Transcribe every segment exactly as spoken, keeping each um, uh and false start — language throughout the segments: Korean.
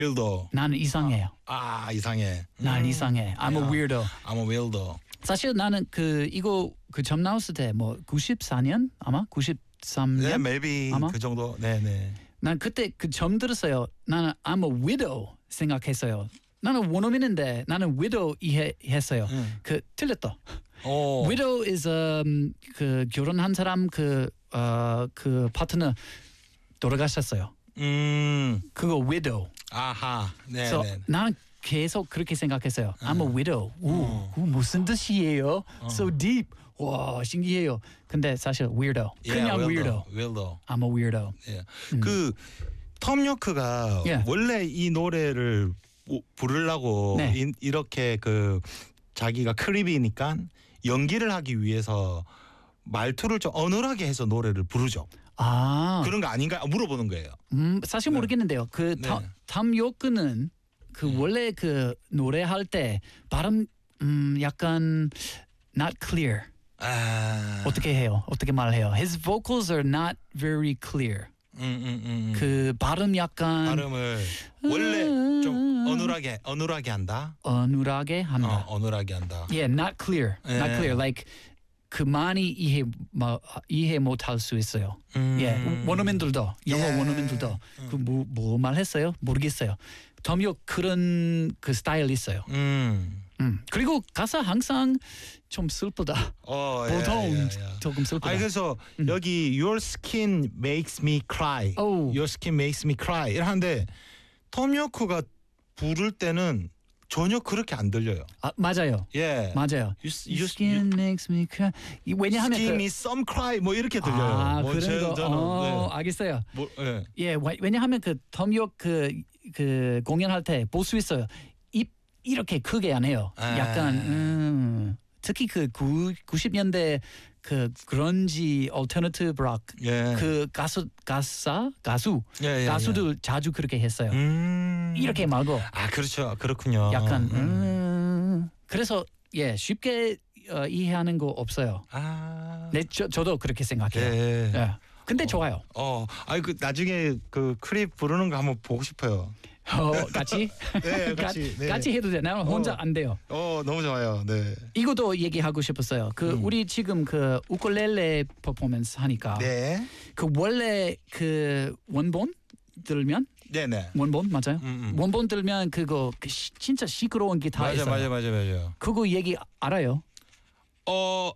weirdo. 나는 이상해요. 아, 이상해. 난 이상해. I'm a weirdo. I'm a weirdo. 사실 나는 그 이거 그 점 나왔을 때 뭐 구십사 년 아마 구십삼 년 네, maybe 아마? 그 정도. 네, 네. 난 그때 그 점 들었어요. 나는 I'm a widow 생각했어요. 나는 원어민인데 나는 widow 이해했어요. 음. 그 틀렸다. 오. widow is um, 그 결혼한 사람 그 어, 그 파트너 돌아가셨어요. 음. 그거 widow. 아하. 네, 그래서 네. 난 계속 그렇게 생각했어요. I'm a widow. 오, 어. 그거 무슨 뜻이에요? So deep. 와, 신기해요. 근데 사실 weirdo. 그냥 Yeah, weirdo. weirdo. I'm a weirdo. 예. 그톰 요크가 예. 원래 이 노래를 우- 부르려고 네. 이, 이렇게 그 자기가 크립이니까 연기를 하기 위해서 말투를 좀 어눌하게 해서 노래를 부르죠. 아, 그런 거 아닌가 물어보는 거예요. 음, 사실 모르겠는데요. 그 네. 탐 요크는 그 원래 그 노래할 때 발음 음, 약간 not clear. 아, 어떻게 해요? 어떻게 말해요? His vocals are not very clear. 음, 음, 음. 그 발음 약간 발음을 원래 좀 어눌하게 어눌하게 한다. 어눌하게 한다. 어, 어눌하게 한다. Yeah, not clear. Not 예. clear. Like 그 많이 이해 뭐, 이해 못할 수 있어요. 음. 예, 원어민들도 영어 예. 원어민들도 그뭐 뭐 말했어요? 모르겠어요. 덤요 그런 그 스타일 있어요. 음. 음. 그리고 가사 항상 좀 슬프다. 어, 보통 예, 예, 예. 조금 슬프다. 아니 그래서 여기 Your skin makes me cry. 오. Your skin makes me cry. 이러는데 톰 요크가 부를 때는 전혀 그렇게 안 들려요. 아, 맞아요. 예. 맞아요. You, Your you, skin makes me cry. 이- 왜냐하면 skin 그 me some cry 뭐 이렇게 들려요. 아, 뭐 그런 제- 거. 저는 어, 네. 알겠어요. 뭐, 예. 예, 와- 왜냐하면 그 덤욕 그, 그 공연할 때 볼 수 있어요. 입 이렇게 크게 안 해요. 아. 약간 음, 특히 그 구, 구십 년대 그 그런지 얼터너티브 락 예. 그 가수 가사 가수 예, 예, 가수들 자주 그렇게 했어요. 음. 이렇게 말고 아, 그렇죠. 그렇군요. 약간 음. 음, 그래서 예 쉽게 어, 이해하는 거 없어요. 아. 네, 저, 저도 그렇게 생각해요. 예. 예. 근데 좋아요. 어, 아이 그 나중에 그 크립 부르는 거 한번 보고 싶어요. 어, 같이 네, 같이. 네. 같이 해도 돼. 나는 혼자 어. 안 돼요. 어, 너무 좋아요. 네. 이것도 얘기하고 싶었어요. 그 음. 우리 지금 그 우쿨렐레 퍼포먼스 하니까 네. 그 원래 그 원본 들면 네, 네. 원본 맞아요? 음, 음. 원본 들면 그거 그 시, 진짜 시끄러운 기타 맞아, 있어요. 맞아, 맞아, 맞아. 그거 얘기 알아요? 어,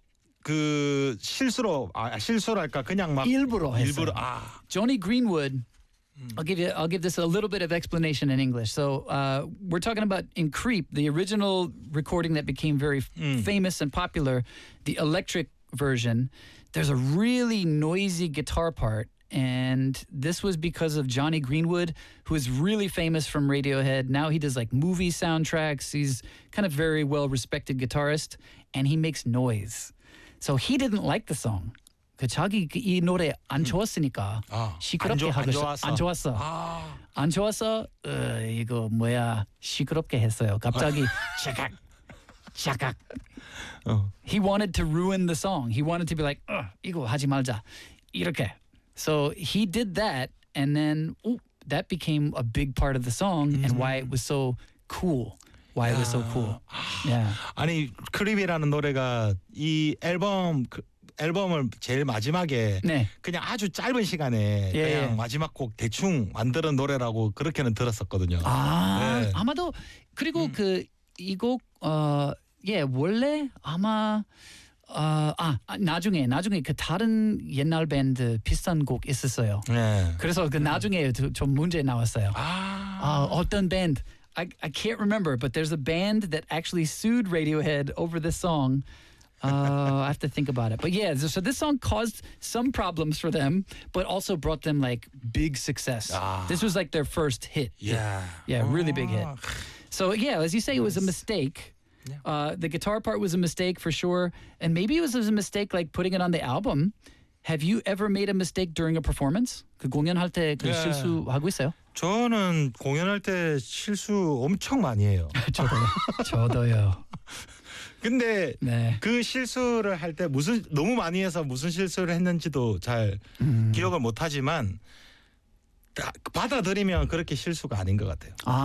그 실수로 아 실수랄까 그냥 막 일부러 했어요. 일부러 아. Johnny Greenwood. I'll give you. I'll give this a little bit of explanation in English. So uh, we're talking about in Creep, the original recording that became very Mm. famous and popular, the electric version. There's a really noisy guitar part, and this was because of Johnny Greenwood, who is really famous from Radiohead. Now he does like movie soundtracks. He's kind of very well respected guitarist, and he makes noise. So he didn't like the song. 그 자기 그 이 노래 안 좋았으니까 아, 시끄럽게 안, 좋, 하고 안 싶- 좋았어. 안 좋았어. 아. 안 좋았어. 어, 이거 뭐야 시끄럽게 했어요. 갑자기 차각 차각. 어. He wanted to ruin the song. He wanted to be like, 어, 이거 하지 말자. 이렇게. So he did that, and then ooh, that became a big part of the song and why it was so cool. Why it was so cool. Yeah. 아니 크립이라는 노래가 이 앨범 그, 앨범을 제일 마지막에 네. 그냥 아주 짧은 시간에 예, 그냥 예. 마지막 곡 대충 만드는 노래라고 그렇게는 들었었거든요. 아, 네. 아마도 그리고 그 이 곡 어, 예, 원래 아마 어, 아, 아, 나중에 나중에 그 다른 옛날 밴드 비슷한 곡 있었어요. 네. 그래서 그 나중에 좀- 좀 문제 나왔어요. 아. 아, 어떤 밴드 I I can't remember, but there's a band that actually sued Radiohead over this song. Uh, I have to think about it. But yeah, so this song caused some problems for them, but also brought them like big success. Ah. This was like their first hit. Yeah. Yeah, really big hit. 아. So yeah, as you say, it was a mistake. Yeah. Uh, the guitar part was a mistake for sure, and maybe it was a mistake like putting it on the album. Have you ever made a mistake during a performance? 그 공연할 때 그 Yeah. 실수하고 있어요? 저는 공연할 때 실수 엄청 많이 해요. 저도요. 저도요. 근데 네. 그 실수를 할 때 무슨 너무 많이 해서 무슨 실수를 했는지도 잘 음. 기억을 못 하지만 받아들이면 그렇게 실수가 아닌 것 같아요. 아,